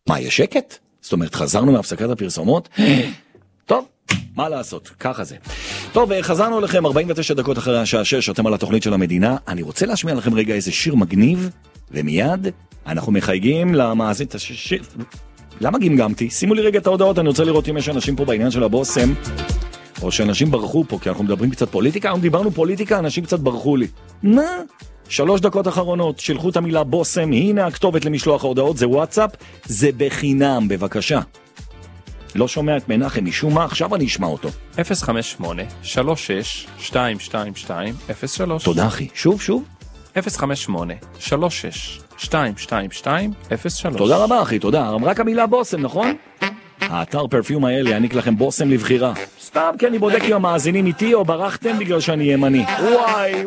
מה, יש שקט? זאת אומרת, חזרנו מהפסקת הפרסומות? טוב, מה לעשות? ככה זה. טוב, חזרנו לכם 49 דקות אחרי השעה 6, אתם על התוכנית של המדינה. אני רוצה להשמיע לכם רגע איזה שיר מגניב, ומיד אנחנו מחייגים למאזין את השיר. למה גמגמתי? שימו לי רגע את ההודעות, אני רוצה לראות אם יש אנשים פה בעניין של הבוסם, או שאנשים ברחו פה, כי אנחנו מדברים קצת פוליטיקה, אנחנו דיברנו פוליטיקה, אנשים קצת ברחו לי. מה? 3 דקות אחרונות, שלחו את המילה בוסם, הנה הכתובת למשלוח ההודעות, זה וואטסאפ, זה בחינם, בבקשה. לא שומע את מנחם, משום מה, עכשיו אני אשמע אותו. 058-36-222-03. תודה אחי, שוב. 058-36-222-03. תודה רבה אחי, תודה. רק המילה בוסם, נכון? האתר פרפיום האלה יעניק לכם בוסם לבחירה. סתם כי אני בודק אם המאזינים איתי או ברחתם בגלל שאני ימני. וואי